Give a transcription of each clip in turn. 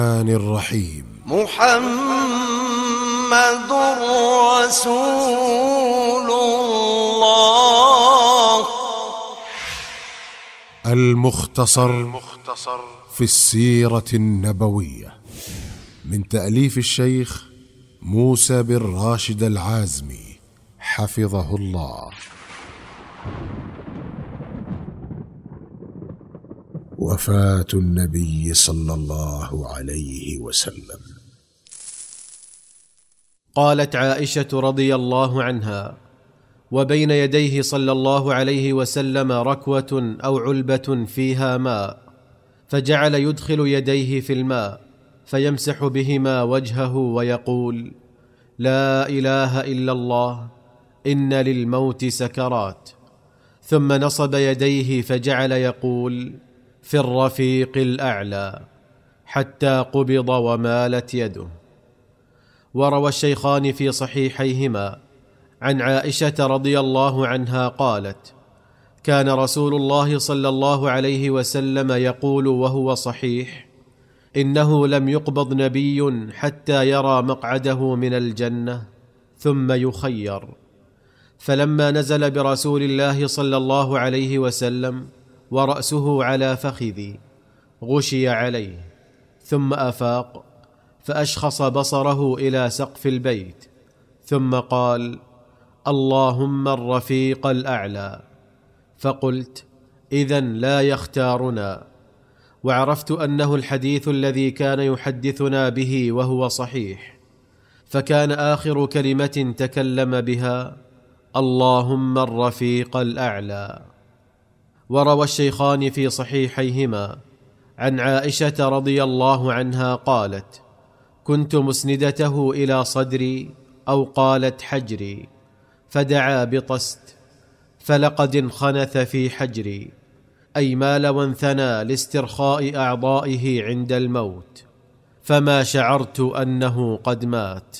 الرحيم. محمد رسول الله. المختصر في السيرة النبوية، من تأليف الشيخ موسى بن راشد العازمي حفظه الله. وفاة النبي صلى الله عليه وسلم. قالت عائشة رضي الله عنها: وبين يديه صلى الله عليه وسلم ركوة أو علبة فيها ماء، فجعل يدخل يديه في الماء فيمسح بهما وجهه ويقول: لا إله إلا الله، إن للموت سكرات. ثم نصب يديه فجعل يقول: في الرفيق الأعلى، حتى قبض ومالت يده. وروى الشيخان في صحيحيهما عن عائشة رضي الله عنها قالت: كان رسول الله صلى الله عليه وسلم يقول وهو صحيح: إنه لم يقبض نبي حتى يرى مقعده من الجنة ثم يخير. فلما نزل برسول الله صلى الله عليه وسلم ورأسه على فخذي غشي عليه، ثم أفاق فأشخص بصره إلى سقف البيت، ثم قال: اللهم الرفيق الأعلى. فقلت: إذن لا يختارنا. وعرفت أنه الحديث الذي كان يحدثنا به وهو صحيح، فكان آخر كلمة تكلم بها: اللهم الرفيق الأعلى. وروى الشيخان في صحيحيهما عن عائشة رضي الله عنها قالت: كنت مسندته إلى صدري، أو قالت حجري، فدعا بطست، فلقد انخنث في حجري، أي مال وانثنى لاسترخاء أعضائه عند الموت، فما شعرت أنه قد مات.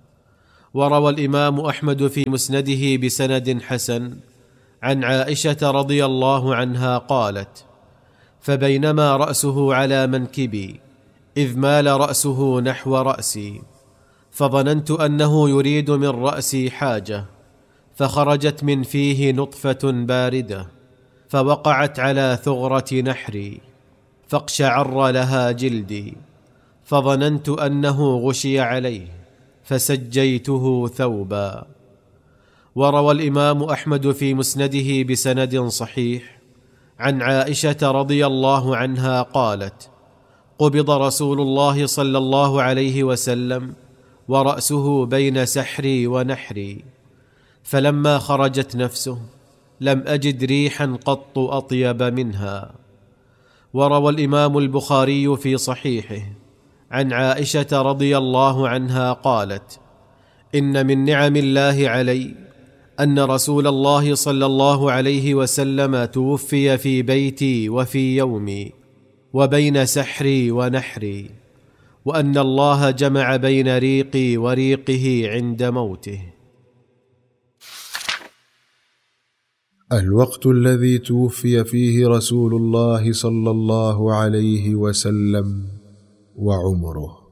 وروى الإمام أحمد في مسنده بسند حسن عن عائشة رضي الله عنها قالت: فبينما رأسه على منكبي إذ مال رأسه نحو رأسي، فظننت أنه يريد من رأسي حاجة، فخرجت من فيه نطفة باردة فوقعت على ثغرة نحري، فاقشعر لها جلدي، فظننت أنه غشي عليه فسجيته ثوبا. وروى الإمام أحمد في مسنده بسند صحيح عن عائشة رضي الله عنها قالت: قبض رسول الله صلى الله عليه وسلم ورأسه بين سحري ونحري، فلما خرجت نفسه لم أجد ريحا قط أطيب منها. وروى الإمام البخاري في صحيحه عن عائشة رضي الله عنها قالت: إن من نعم الله علي أن رسول الله صلى الله عليه وسلم توفي في بيتي وفي يومي وبين سحري ونحري، وأن الله جمع بين ريقي وريقه عند موته. الوقت الذي توفي فيه رسول الله صلى الله عليه وسلم وعمره.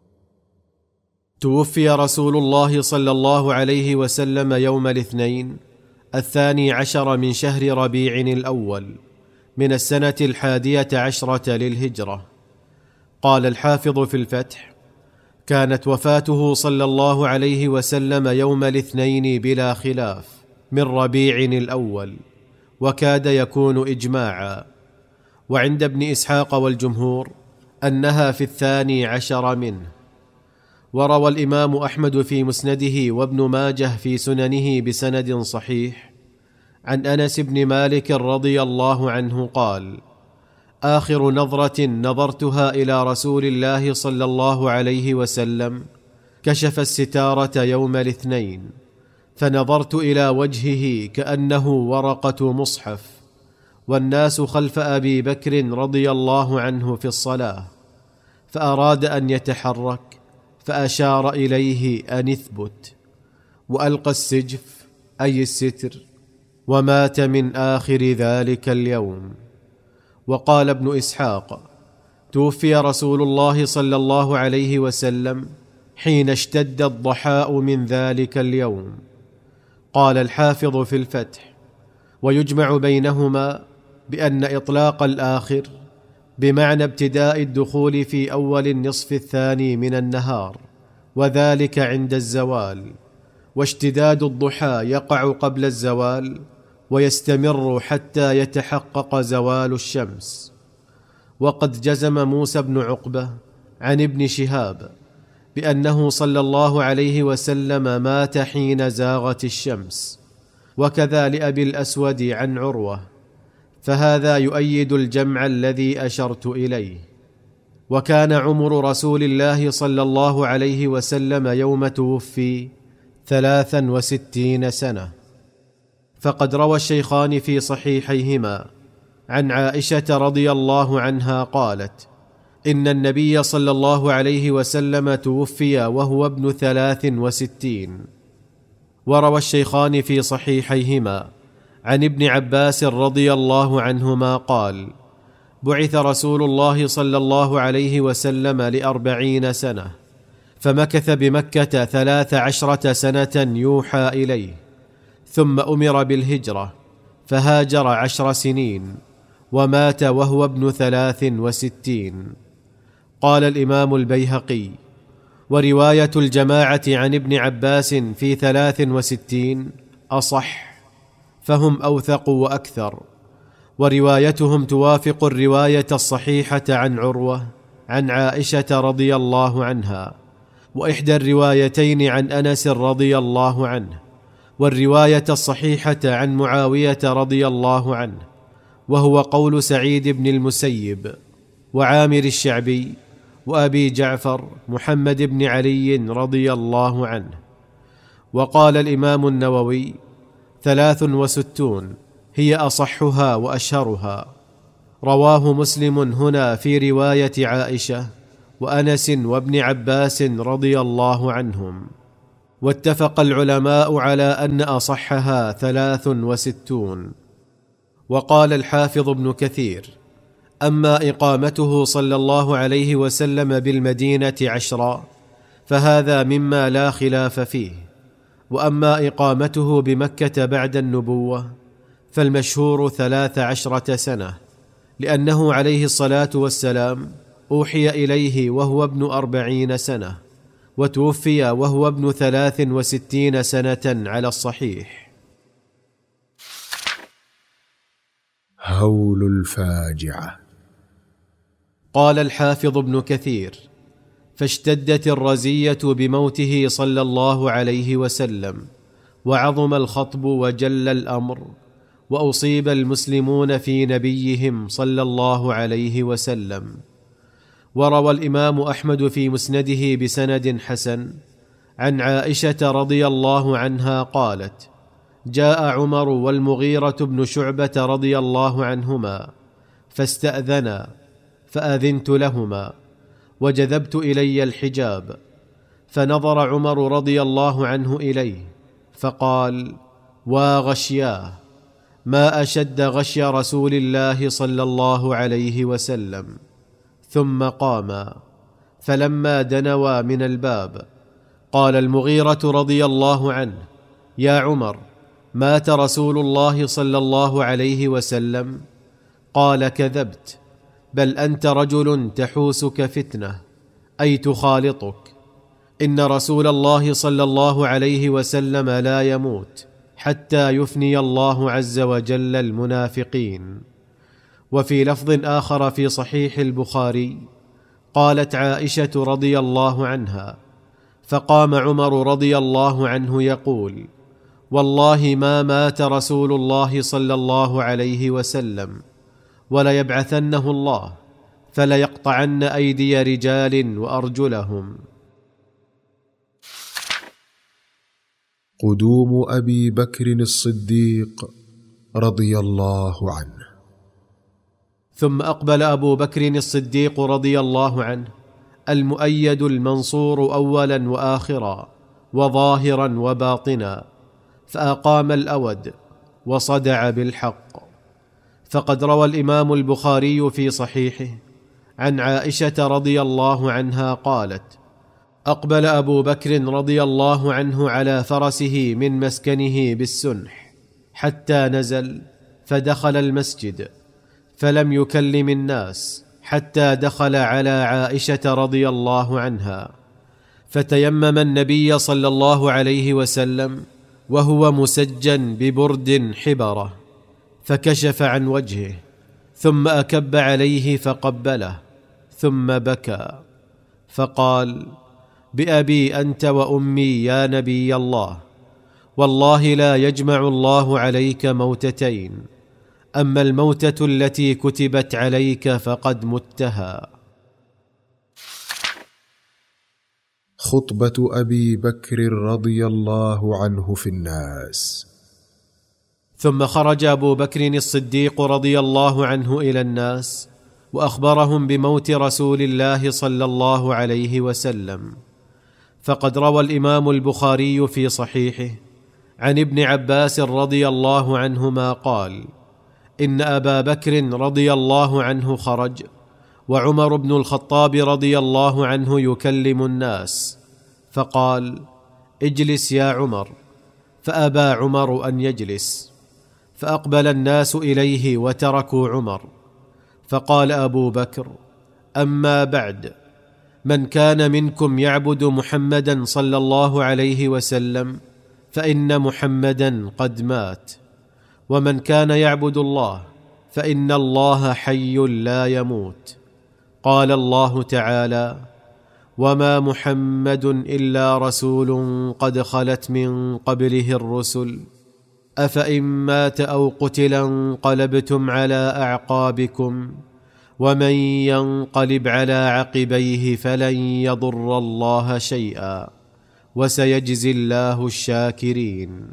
توفي رسول الله صلى الله عليه وسلم يوم الاثنين 12 من شهر ربيع الأول من السنة 11 للهجرة. قال الحافظ في الفتح: كانت وفاته صلى الله عليه وسلم يوم الاثنين بلا خلاف من ربيع الأول، وكاد يكون إجماعا. وعند ابن إسحاق والجمهور أنها في 12 منه. وروى الإمام أحمد في مسنده وابن ماجه في سننه بسند صحيح عن أنس بن مالك رضي الله عنه قال: آخر نظرة نظرتها إلى رسول الله صلى الله عليه وسلم كشف الستارة يوم الاثنين، فنظرت إلى وجهه كأنه ورقة مصحف، والناس خلف أبي بكر رضي الله عنه في الصلاة، فأراد أن يتحرك فأشار إليه أن اثبت، وألقى السجف أي الستر، ومات من آخر ذلك اليوم. وقال ابن إسحاق: توفي رسول الله صلى الله عليه وسلم حين اشتد الضحاء من ذلك اليوم. قال الحافظ في الفتح: ويجمع بينهما بأن إطلاق الآخر بمعنى ابتداء الدخول في أول النصف الثاني من النهار، وذلك عند الزوال، واشتداد الضحى يقع قبل الزوال ويستمر حتى يتحقق زوال الشمس. وقد جزم موسى بن عقبة عن ابن شهاب بأنه صلى الله عليه وسلم مات حين زاغت الشمس، وكذا لأبي الأسود عن عروة، فهذا يؤيد الجمع الذي أشرت إليه. وكان عمر رسول الله صلى الله عليه وسلم يوم توفي 63 سنة. فقد روى الشيخان في صحيحيهما عن عائشة رضي الله عنها قالت: إن النبي صلى الله عليه وسلم توفي وهو ابن 63. وروى الشيخان في صحيحيهما عن ابن عباس رضي الله عنهما قال: بعث رسول الله صلى الله عليه وسلم ل40 سنة، فمكث بمكة 13 سنة يوحى إليه، ثم أمر بالهجرة فهاجر 10 سنين، ومات وهو ابن 63. قال الإمام البيهقي: ورواية الجماعة عن ابن عباس في 63 أصح، فهم أوثق وأكثر، وروايتهم توافق الرواية الصحيحة عن عروة عن عائشة رضي الله عنها، وإحدى الروايتين عن أنس رضي الله عنه، والرواية الصحيحة عن معاوية رضي الله عنه، وهو قول سعيد بن المسيب وعامر الشعبي وأبي جعفر محمد بن علي رضي الله عنه. وقال الإمام النووي: 63 هي أصحها وأشهرها. رواه مسلم هنا في رواية عائشة وأنس وابن عباس رضي الله عنهم. واتفق العلماء على أن أصحها 63. وقال الحافظ ابن كثير: أما إقامته صلى الله عليه وسلم بالمدينة 10 فهذا مما لا خلاف فيه، وأما إقامته بمكة بعد النبوة فالمشهور 13 سنة، لأنه عليه الصلاة والسلام أوحي إليه وهو ابن 40 سنة، وتوفي وهو ابن 63 سنة على الصحيح. هول الفاجعة. قال الحافظ ابن كثير: فاشتدت الرزية بموته صلى الله عليه وسلم، وعظم الخطب وجل الأمر، وأصيب المسلمون في نبيهم صلى الله عليه وسلم. وروى الإمام أحمد في مسنده بسند حسن عن عائشة رضي الله عنها قالت: جاء عمر والمغيرة بن شعبة رضي الله عنهما فاستأذنا، فأذنت لهما وجذبت إلي الحجاب، فنظر عمر رضي الله عنه إليه فقال: واغشياه، ما أشد غشي رسول الله صلى الله عليه وسلم. ثم قاما، فلما دنوا من الباب قال المغيرة رضي الله عنه: يا عمر، مات رسول الله صلى الله عليه وسلم؟ قال: كذبت، بل أنت رجل تحوسك فتنة، أي تخالطك. إن رسول الله صلى الله عليه وسلم لا يموت حتى يفني الله عز وجل المنافقين. وفي لفظ آخر في صحيح البخاري قالت عائشة رضي الله عنها: فقام عمر رضي الله عنه يقول: والله ما مات رسول الله صلى الله عليه وسلم، وليبعثنه الله فليقطعن أيدي رجال وأرجلهم. قدوم أبي بكر الصديق رضي الله عنه. ثم أقبل أبو بكر الصديق رضي الله عنه المؤيد المنصور أولا وآخرا وظاهرا وباطنا، فأقام الأود وصدع بالحق. فقد روى الإمام البخاري في صحيحه عن عائشة رضي الله عنها قالت: أقبل أبو بكر رضي الله عنه على فرسه من مسكنه بالسنح حتى نزل، فدخل المسجد فلم يكلم الناس حتى دخل على عائشة رضي الله عنها، فتيمم النبي صلى الله عليه وسلم وهو مسجن ببرد حبرة، فكشف عن وجهه ثم أكب عليه فقبله، ثم بكى فقال: بأبي أنت وأمي يا نبي الله، والله لا يجمع الله عليك موتتين، أما الموتة التي كتبت عليك فقد متها. خطبة أبي بكر رضي الله عنه في الناس. ثم خرج أبو بكر الصديق رضي الله عنه إلى الناس وأخبرهم بموت رسول الله صلى الله عليه وسلم. فقد روى الإمام البخاري في صحيحه عن ابن عباس رضي الله عنهما قال: إن أبا بكر رضي الله عنه خرج وعمر بن الخطاب رضي الله عنه يكلم الناس، فقال: اجلس يا عمر، فأبى عمر أن يجلس، فأقبل الناس إليه وتركوا عمر، فقال أبو بكر: أما بعد، من كان منكم يعبد محمدا صلى الله عليه وسلم فإن محمدا قد مات، ومن كان يعبد الله فإن الله حي لا يموت. قال الله تعالى: وما محمد إلا رسول قد خلت من قبله الرسل، أفإن مات أو قتل انقلبتم على أعقابكم، ومن ينقلب على عقبيه فلن يضر الله شيئا، وسيجزي الله الشاكرين.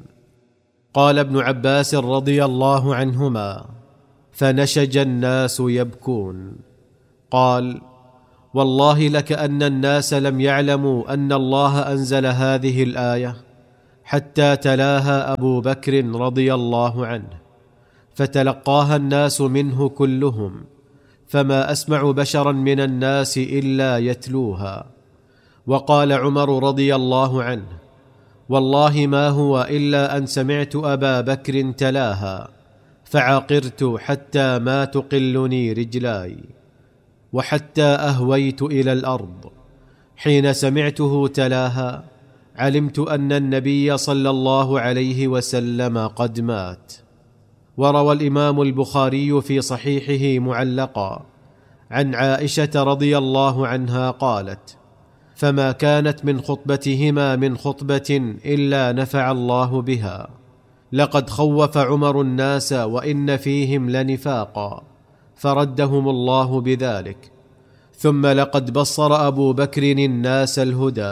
قال ابن عباس رضي الله عنهما: فنشج الناس يبكون. قال: والله لكأن الناس لم يعلموا أن الله أنزل هذه الآية حتى تلاها أبو بكر رضي الله عنه، فتلقاها الناس منه كلهم، فما أسمع بشرا من الناس إلا يتلوها. وقال عمر رضي الله عنه: والله ما هو إلا أن سمعت أبا بكر تلاها فعقرت حتى ما تقلني رجلاي، وحتى أهويت إلى الأرض. حين سمعته تلاها علمت أن النبي صلى الله عليه وسلم قد مات. وروى الإمام البخاري في صحيحه معلقا عن عائشة رضي الله عنها قالت: فما كانت من خطبتهما من خطبة إلا نفع الله بها، لقد خوف عمر الناس وإن فيهم لنفاقا، فردهم الله بذلك. ثم لقد بصر أبو بكر الناس الهدى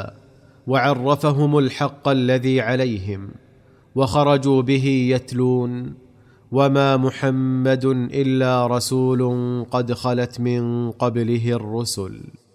وعرفهم الحق الذي عليهم، وخرجوا به يتلون: وما محمد إلا رسول قد خلت من قبله الرسل.